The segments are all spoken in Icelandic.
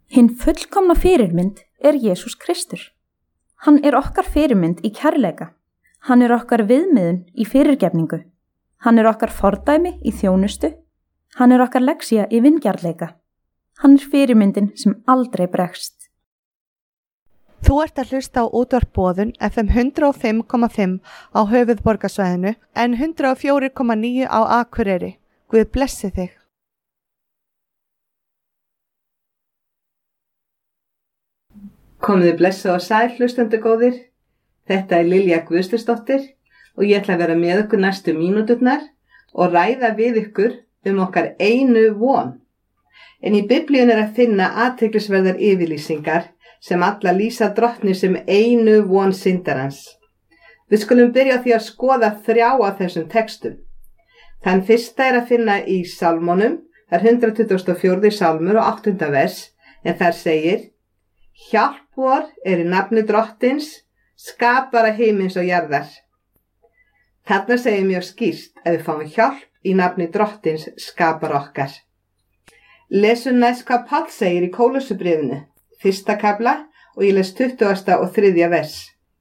Hinn fullkomna fyrirmynd Jesús Kristur. Hann okkar fyrirmynd í kærleika. Hann okkar viðmiðun í fyrirgefningu. Hann okkar fordæmi í þjónustu. Hann okkar lexía í vingjarnleika. Hann fyrirmyndin sem aldrei bregst. Þú ert að hlusta á útvarp Boðun FM 105,5 á höfuðborgarsvæðinu en 104,9 á Akureyri. Guð blessi þig. Komiði blessuð og sæl hlustendur góðir. Þetta Lilja Guðstusdóttir og ég ætla að vera með ykkur næstu mínúturnar og ræða við ykkur okkar einu von. En í Biblíun að finna athyglisverðar yfirlýsingar sem alla lýsa drottni sem einu von syndarans. Við skulum byrja á því að skoða 3 af þessum textum. Þann fyrsta að finna í Sálmunum, það 124. sálmur og 8. vers, en þar segir: Hjálp vor í nafni drottins, skapara himins og jarðar. Þarna segir mjög skýrt að við fáum hjálp í nafni drottins, skapara okkar. Lesum næst hvað Páll segir í Kólussubréfinu, 1. kafla og ég les 20. og 3. vers.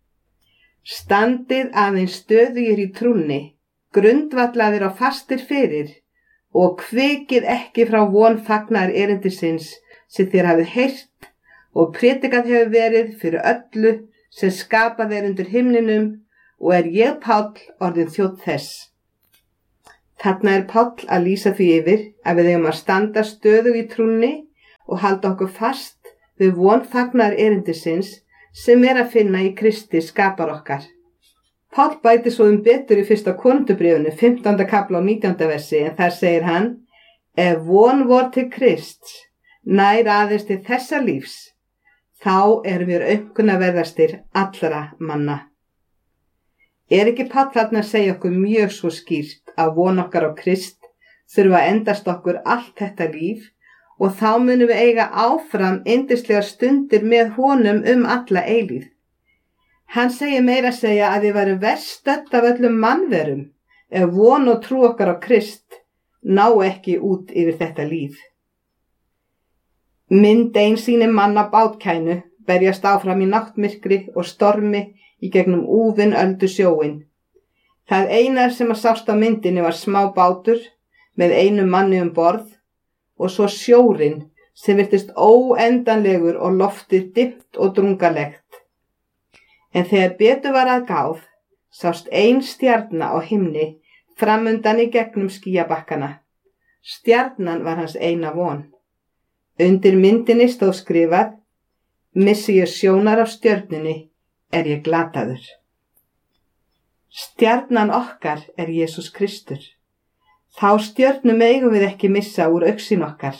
Standið aðeins stöðugir í trúnni, grundvallaðir á fastir fyrir og kvikið ekki frá von fagnaðar erindisins sem þér hafið heyrt og prédikað hefur verið fyrir öllu sem skapað undir himninum og ég Páll orðinn þjónn þess. Þarna Páll að lýsa því yfir að við eigum að standa stöðug í trúnni og halda okkur fast við von fagnaðar erindisins sem að finna í Kristi skapar okkar. Páll bæti svo betur í 1. Korinthubréfinu, 15. kafla og 19. versi, en þar segir hann: Ef von vor til Krists nær aðeins til þessa lífs, þá erum við aumkunarverðastir allra manna. Ekki Páll þarna að segja okkur mjög svo skýrt að von okkar á Krist þurfa að endast okkur allt þetta líf og þá munum við eiga áfram yndislegar stundir með honum alla eilífð. Hann segir meira að segja að við værum verst stödd af öllum mannverum ef von og trú okkar á Krist ná ekki út yfir þetta líf. Mynd einsýni manna bátkænu berjast áfram í náttmyrkri og stormi í gegnum úfinn öldu sjóinn. Það eina sem sást á myndinni var smá bátur með einum manni borð og svo sjórinn sem virtist óendanlegur og loftið dimmt og drungalegt. En þegar betur var að gáð, sást ein stjarna á himni framundan í gegnum skýjabakkana. Stjarnan var hans eina von. Undir myndinni stóð skrifað: Missi ég sjónar af stjörnunni, ég glataður. Stjarnan okkar Jesús Kristur. Þá stjörnu megum við ekki missa úr augsýn okkar.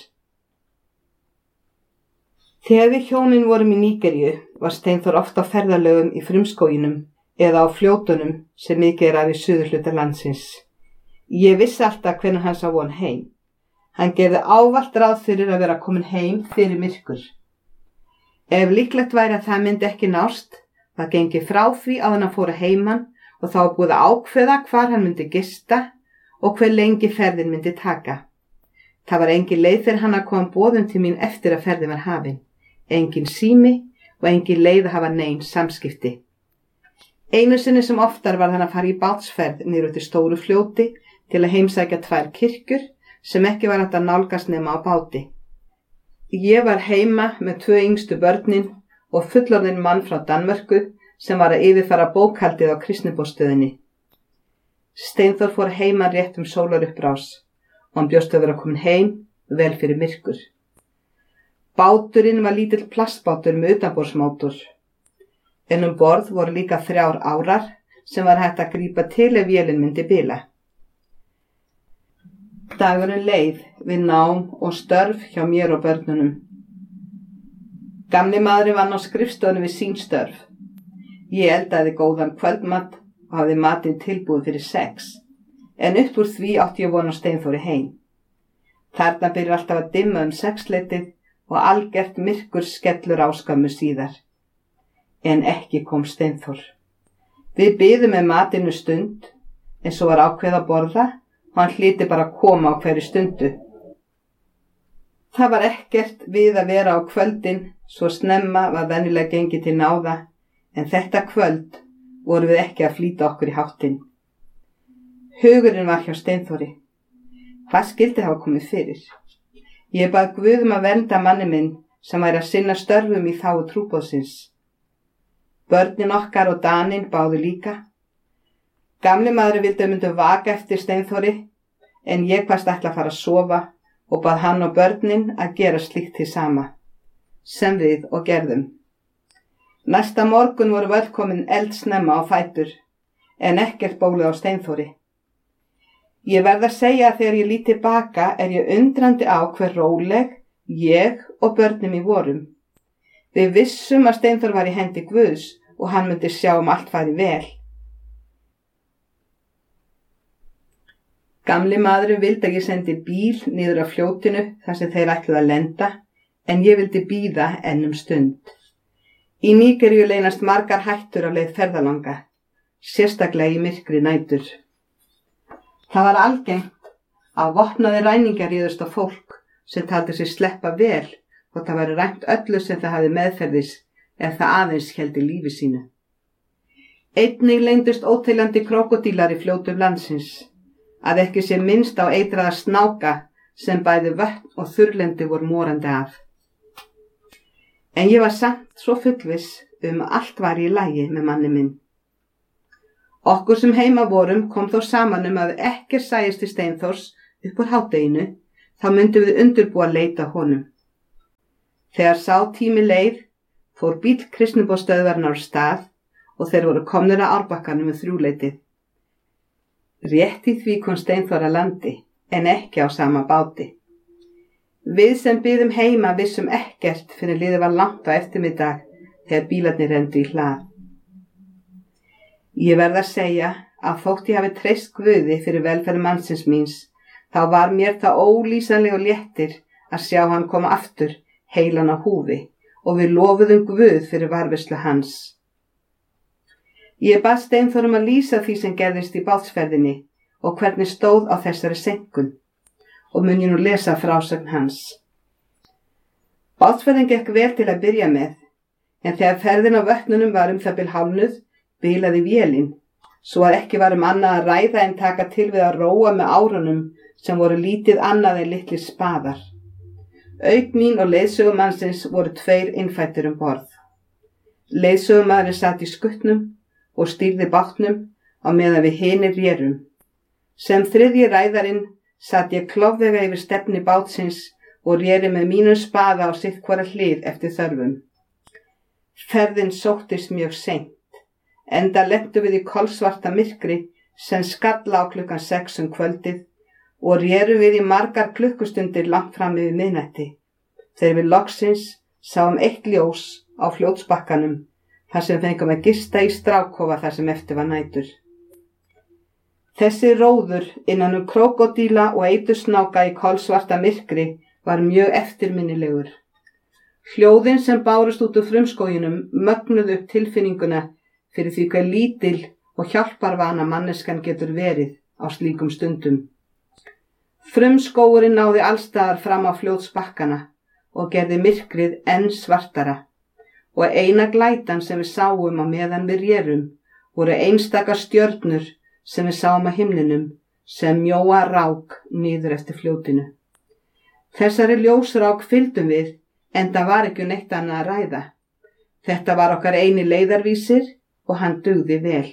Þegar við hjónin vorum í Nígeríu var Steinþór oft á ferðalögum í frumskóginum eða á fljótunum sem mikið af í suðurhluta landsins. Ég vissi alltaf hvenær hann sá von heim. Hann gerði ávallt ráð fyrir að vera komin heim fyrir myrkur. Ef líklegt væri að það myndi ekki nást, það gengi frá því að hann fór að heiman og þá búið að ákveða hvar hann myndi gista og hver lengi ferðin myndi taka. Það var engin leið fyrir hann að koma boðum til mín eftir að ferðin var hafin. Engin sími og engin leið að hafa nein samskipti. Einu sinni sem oftar var hann að fara í bátsferð niður út í stóru fljóti til að heimsækja 2 kirkjur sem ekki var hægt að nálgast nema á báti. Ég var heima með 2 yngstu börnin og fullorðinn mann frá Danmörku sem var að yfirfara bókhaldið á kristnibóstöðinni. Steinþór fór heima rétt sólarupprás og hann bjóst að vera komin heim vel fyrir myrkur. Báturinn var lítill plastbátur með utanborðsmótor. En borð voru líka 3 árar sem var hægt að grípa til ef vélin myndi bila. Dagurinn leið við nám og störf hjá mér og börnunum. Gamli maðurinn vann á skrifstofunni við sín störf. Ég eldaði góðan kvöldmat og hafði matinn tilbúið fyrir 6, en upp úr því átti ég von á Steinþóri heim. Þarna byrjar alltaf að dimma 6-leytið og algert myrkur skellur á skömmu síðar. En ekki kom Steinþór. Við biðum með matinu stund, en svo var ákveðið að borða og hann hlyti bara að koma á hverju stundu. Það var ekkert við að vera á kvöldin, svo snemma var venjulega gengið til náða, en þetta kvöld vorum við ekki að flýta okkur í háttinn. Hugurinn var hjá Steinþóri. Hvað skyldi hafa komið fyrir? Ég bað Guð að vernda manni minn sem væri að sinna störfum í þágu trúboðsins. Börnin okkar og Daninn báðu líka. Gamli maðurinn vildi myndu vaka eftir Steinþóri, en ég kvaðst ætla að fara að sofa og bað hann og börnin að gera slíkt hið sama, sem við og gerðum. Næsta morgun voru öll komin eldsnemma á fætur, en ekkert bólið á Steinþóri. Ég verð að segja að þegar ég lít tilbaka er ég undrandi á hver róleg ég og börnin mín vorum. Við vissum að Steinþór var í hendi Guðs og hann myndi sjá allt færi vel. Gamli maðurinn vildi að ég sendi bíl niður á fljótinu þar sem þeir ætluðu að lenda, en ég vildi bíða enn stund. Í Nígeríu leynast margar hættur á leið ferðalanga, sérstaklega í myrkri nætur. Það var algengt að vopnaði ræningjar réðust á fólk sem taldi sig sleppa vel og það væri rænt öllu sem það hafði meðferðis ef það aðeins héldi lífi sínu. Einnig leyndust óteljandi krókódílar í fljótum landsins, að ekki sé minnst á eitraða snáka sem bæði vötn og þurrlendi voru morandi af. En ég var samt svo fullviss að allt var í lagi með manni minn. Okkur sem heima vorum kom þó saman að ekkert sæist til Steinþórs upp úr hádeginu, þá myndum við undirbúa að leita honum. Þegar sá tími leið, fór bíll kristniboðsstöðvarinnar af stað og þeir voru komnir að Árbakkanum 3-leytið. Rétt í því kom Steinþór að landi, en ekki á sama báti. Við sem biðum heima vissum ekkert fyrir liðið var langt á eftirmiddag þegar bílarnir rendu í hlað. Ég verð að segja að þótt ég hafi treyst Guði fyrir velferð mannsins míns, þá var mér það ólýsanlega léttir að sjá hann koma aftur heilan á húfi og við lofuðum Guð fyrir varðveislu hans. Ég bað Steinþór að lýsa því sem gerðist í bátsferðinni og hvernig stóð á þessari senkun og mun ég nú lesa frásögn hans. Bátsferðin gekk vel til að byrja með, en þegar ferðin á vötnunum var það bil hálfnuð, bilaði vélin, svo að ekki var annað að ræða en taka til við að róa með árunum sem voru lítið annað en litlir spaðar. Auk mín og leiðsögumannsins voru 2 innfæddir borð. Leiðsögumaðurinn sat í skuttnum og stýrði bátnum á meðan við hinir rérum. Sem 3. ræðarinn sat ég klofvega yfir stefni bátsins og réri með mínum spaða á sitt hvora hlið eftir þörfum. Ferðin sóttist mjög seint, enda lentum við í kolsvarta myrkri sem skalla á klukkan 6 kvöldið og rérum við í margar klukkustundir langt fram yfir miðnætti, þegar við loksins sáum eitt ljós á fljótsbakkanum, þar sem fengum að gista í strákofa þar sem eftir var nætur. Þessi róður innan krókódíla og eitursnáka í kolsvarta myrkri var mjög eftirminnilegur. Hljóðin sem bárust út úr frumskóginum mögnuðu upp tilfinninguna fyrir því hve lítil og hjálparvana manneskjan getur verið á slíkum stundum. Frumskógurinn náði allstaðar fram á fljótsbakkana og gerði myrkrið enn svartara. Og eina glætan sem við sáum á meðan við rérum voru einstaka stjörnur sem við sáum á himninum sem mjóa rák niður eftir fljótinu. Þessari ljósrák fylgdum við, enda var ekki neitt annað að ræða. Þetta var okkar eini leiðarvísir og hann dugði vel.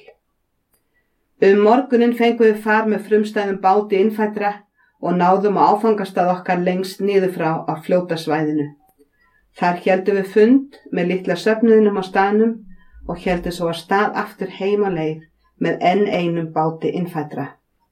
Morguninn fengum við far með frumstæðum báti innfæddra og náðum á áfangastað okkar lengst niður frá á fljótasvæðinu. Þar héldum við fund með litla söfnuðinum á staðnum og héldum svo að stað aftur heim á leið með enn einum báti innfæddra.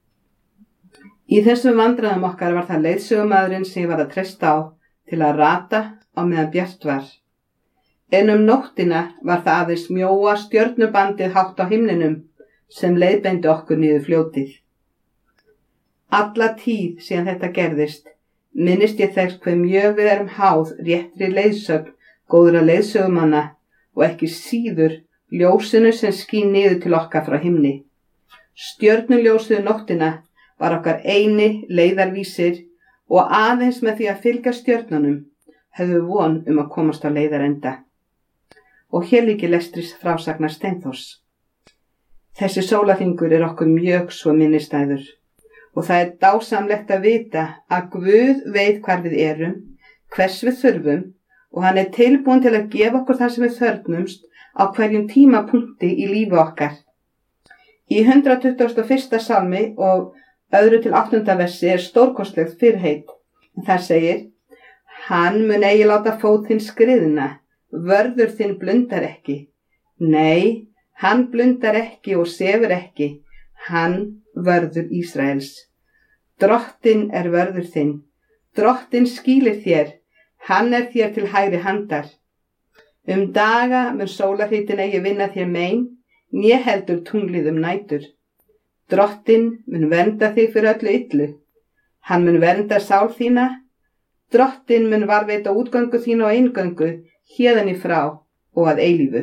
Í þessum vandræðum okkar var það leiðsögumaðurinn sem ég var að treysta á til að rata á meðan bjart var. En nóttina var það aðeins mjóa stjörnubandið hátt á himninum sem leiðbeindi okkur niður fljótið. Alla tíð síðan þetta gerðist minnist ég þess hve mjög við erum háð réttri leiðsögn góðra leiðsögumanna og ekki síður ljósinu sem skín niður til okkar frá himni. Stjörnuljósið nóttina var okkar eini leiðarvísir og aðeins með því að fylgja stjörnunum höfðu von að komast á leiðarenda. Og hér líki lestris frásagnar Steinþórs. Þessi sólarhringur okkur mjög svo minnistæður og það dásamlegt að vita að Guð veit hvar við erum, hvers við þurfum og hann tilbúinn til að gefa okkur það sem við þörfnumst á hverjum tímapunkti í lífi okkar. Í 121. salmi og 2-8. versi stórkostlegt fyrirheit. Þar segir: Hann mun eigi láta fót þinn skriðna, vörður þinn blundar ekki. Nei, hann blundar ekki og sefur ekki, hann vörður Ísraels. Drottinn vörður þinn, Drottinn skýlir þér, hann þér til hægri handar. Daga mun sólarhitinn eigi vinna þér mein, né heldur tunglið nætur. Drottinn mun vernda þig fyrir öllu illu. Hann mun vernda sál þína. Drottinn mun varðveita útgöngu þína og inngöngu, héðan í frá og að eilífu.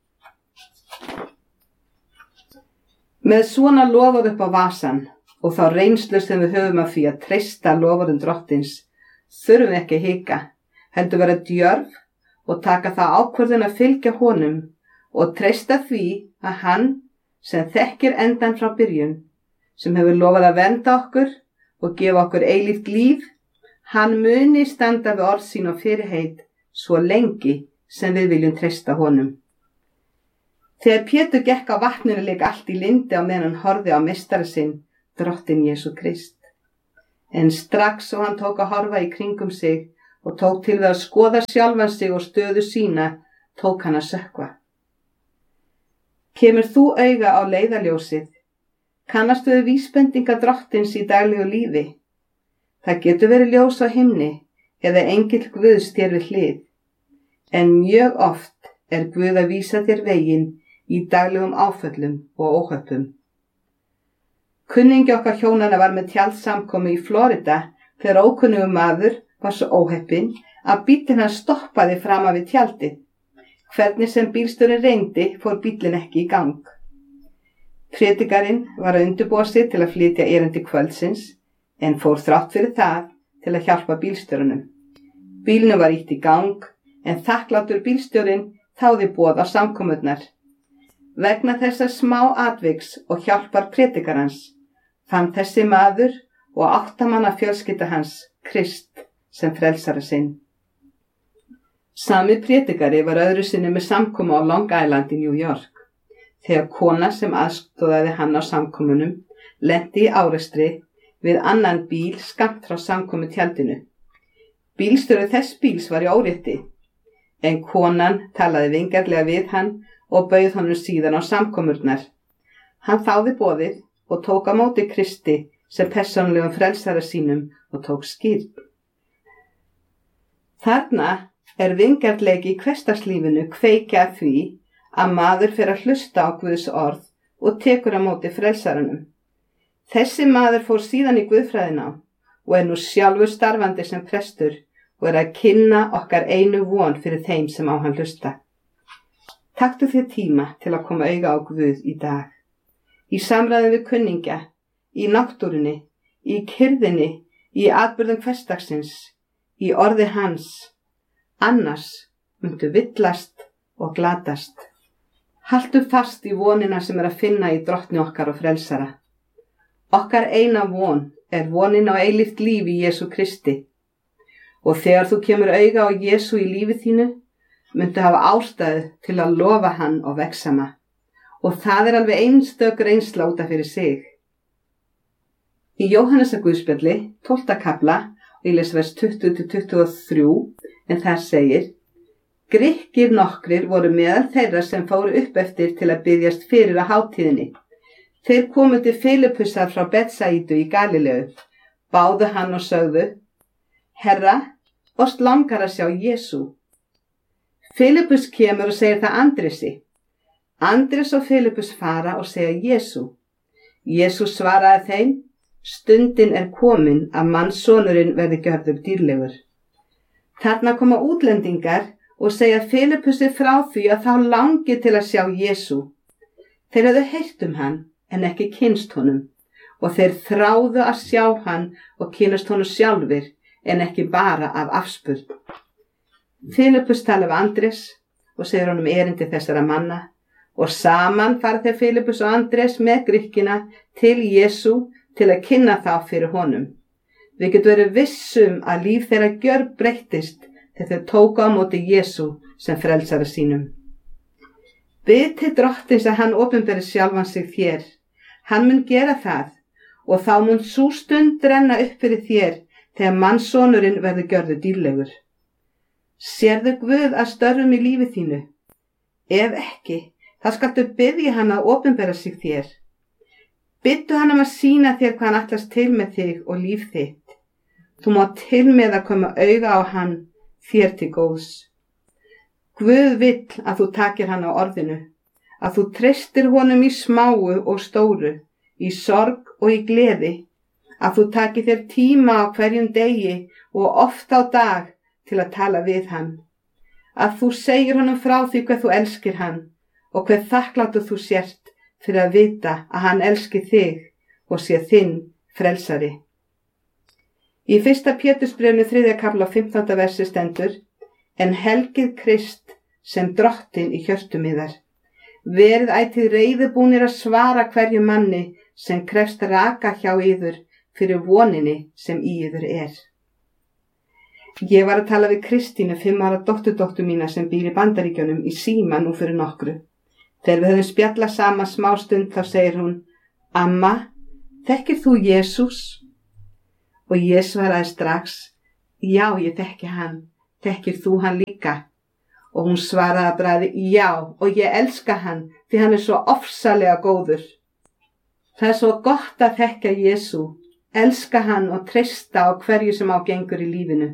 Með svona lofað upp á vasan og þá reynslu sem við höfum af því að treysta loforðum Drottins, þurfum við ekki að hika, heldur vera djörf og taka það ákvörðun að fylgja honum og treysta því að hann sem þekkir endan frá byrjun, sem hefur lofað að vernda okkur og gefa okkur eilíft líf, hann muni standa við orð sín og fyrirheit svo lengi sem við viljum treysta honum. Þegar Pétur gekk á vatninu lék allt í lyndi á meðan hann horfði á meistara sinn, Drottinn Jesú Krist. En strax og hann tók að horfa í kringum sig og tók til við að skoða sjálfan sig og stöðu sína, tók hann að sökkva. Kemur þú auga á leiðarljósið? Kannastu við vísbendingar Drottins í daglegu lífi? Það getur verið ljós á himni eða engill Guðs þér við hlið. En mjög oft Guð að vísa þér veginn í daglegum áföllum og óhöppum. Kunningi okkar hjónanna var með tjaldsamkomu í Florida þegar ókunnugur maður var svo óheppinn að bíllinn hans stoppaði fram af við tjaldið. Hvernig sem bílstjórinn reyndi fór bíllinn ekki í gang. Predikarinn var að undirbúa sig til að flytja erindi kvöldsins en fór þrátt fyrir það til að hjálpa bílstjórunum. Bílnum var ýtt í gang en þakklátur bílstjórinn þáði boð á samkomurnar. Vegna þessa smá atviks og hjálpar predikarans fann þessi maður og 8 manna fjölskylda hans Krist sem frelsara sinn. Sami predikari var öðru sinni með samkomu á Long Island í New York. Þegar kona sem aðstoðaði hann á samkomunum lenti í árekstri við annan bíl skammt frá samkomu tjaldinu. Bílstjóri þess bíls var í órétti, en konan talaði vingjarnlega við hann og bauð honum síðan á samkomurnar. Hann þáði boðið og tók á móti Kristi sem persónulegum frelsara sínum og tók skírn. Þarna vingjarnleiki í hversdagslífinu kveikja að því að maður fer að hlusta á Guðs orð og tekur á móti frelsaranum. Þessi maður fór síðan í guðfræðinám og nú sjálfur starfandi sem prestur og að kynna okkar einu von fyrir þeim sem á hann hlusta. Taktu þér tíma til að koma auga á Guð í dag. Í samræðum við kunningja, í náttúrunni, í kyrrðinni, í atburðum hversdagsins, í orði hans. Annars myndu villast og glatast. Haltu fast í vonina sem að finna í Drottni okkar og frelsara. Okkar eina von vonin á eilíft líf í Jesú Kristi. Og þegar þú kemur auga á Jesú í lífi þínu, myndu hafa ástæðu til að lofa hann og vegsama. Og það alveg einstök reynsla út af fyrir sig. Í Jóhannesar Guðspjalli, 12. kafla, og ég les vers 20-23, en þar segir: Grikkir nokkrir voru meðal þeirra sem fóru upp eftir til að biðjast fyrir á hátíðinni. Þeir komu til Filipusar frá Betsaidu í Galileu, báðu hann og sögðu: Herra, oss langar að sjá Jesú. Filipus kemur og segir það Andresi. Andres og Filipus fara og segja Jesú. Jesú svaraði þeim: Stundin komin að mannssonurinn verði gjörður dýrlegur. Þarna koma útlendingar og segja Filipusi frá því að þá langi til að sjá Jesú. Þeir höfðu heyrt hann en ekki kynnst honum og þeir þráðu að sjá hann og kynnast honum sjálfir en ekki bara af afspurn. Filippus talar við Andrés og segir honum erindi þessara manna og saman fara þeir Filippus og Andrés með Grikkina til Jesú til að kynna þá fyrir honum. Við getum verið vissum að líf þeirra gjörbreyttist þegar þeir tóku á móti Jesú sem frelsara sínum. Bið til Drottins að hann opinberi sjálfan sig þér. Hann mun gera það og þá mun sú stund renna upp fyrir þér þegar mannssonurinn verður gjörður dýrlegur. Sérðu Guð að störfum í lífi þínu? Ef ekki, þá skaltu biðja hann að opinbera sig þér. Biðdu hann að sýna þér hvað hann ætlast til með þig og líf þitt. Þú má til með að koma auga á hann þér til góðs. Guð vill að þú takir hann á orðinu, að þú treystir honum í smáu og stóru, í sorg og í gleði, að þú takir þér tíma á hverjum degi og oft á dag til að tala við hann, að þú segir honum frá því hver þú elskir hann og hver þakklátur þú sért fyrir að vita að hann elski þig og sé þinn frelsari. Í 1. Pétursbréfinu 3. kafla 15. versi stendur: En helgið Krist sem drottin í hjörtum yðar. Verið ætíð reiðubúnir að svara hverju manni sem krefst raka hjá yður fyrir voninni sem í yður er. Ég var að tala við Kristínu, 5 ára dótturdóttur mína sem býr í Bandaríkjunum, í síma nú fyrir nokkru. Þegar við höfum spjallað saman smástund þá segir hún: Amma, þekkir þú Jesús? Og ég svaraði strax: Já, ég þekki hann. Þekkir þú hann líka? Og hún svaraði að bragði: Já, og ég elska hann því hann er svo ofsalega góður. Það er svo gott að þekkja Jesú, elska hann og treysta á hverju sem á gengur í lífinu.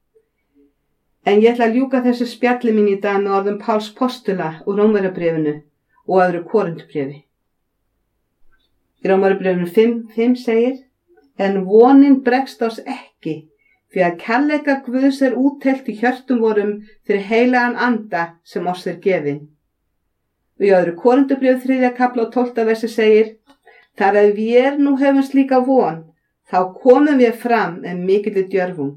En ég ætla að ljúka þessu spjalli mín í dag með orðum Páls postula úr Rómverjabréfinu og öðru Korinthbréfi. Í Rómverjabréfinu 5:5 segir: En vonin bregst oss ekki, því að kærleika Guðs er úttelt í hjörtum vorum fyrir heilagan anda sem oss er gefin. Og í öðru Korinthbréfi 3. kafla og 12. versi segir: Þar að við nú höfum slíka von, þá komum við fram með mikilli djörfung.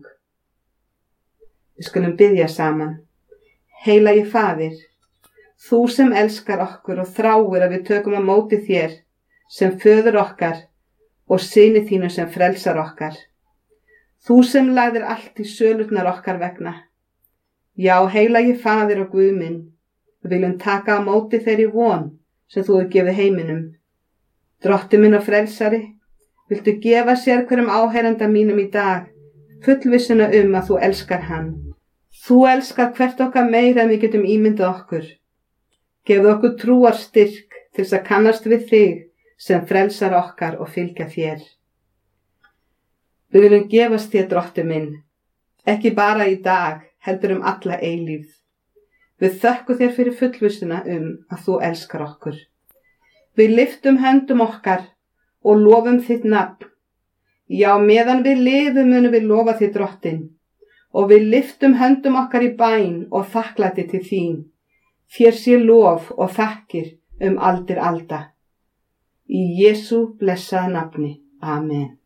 Við skulum biðja saman. Heilagi Faðir, þú sem elskar okkur og þráir að við tökum á móti þér sem föður okkar og syni þínu sem frelsar okkar. Þú sem lagðir allt í sölurnar okkar vegna. Já, heilagi Faðir og Guð minn, við viljum taka á móti þeirri von sem þú hefur gefið heiminum. Drottinn minn og frelsari, viltu gefa sér hverjum áheyranda mínum í dag fullvissuna að þú elskar hann. Þú elskar hvert okkar meira en við getum ímyndað okkur. Gefðu okkur trúar styrk til þess að kannast við þig sem frelsar okkar og fylgja þér. Við viljum gefast þér, Drottinn minn, ekki bara í dag, heldur alla eilífð. Við þökkum þér fyrir fullvissuna að þú elskar okkur. Við lyftum höndum okkar og lofum þitt nafn. Já, meðan við lifum munum við lofa þig, Drottinn, og við lyftum höndum okkar í bæn og þakklæti til þín. Þér sé lof og þakkir aldir alda. Í Jesú blessaða nafni. Amen.